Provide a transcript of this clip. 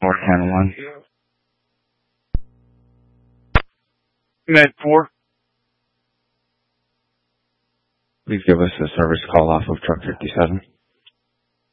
North 1. Med 4. Please give us a service call off of truck 57.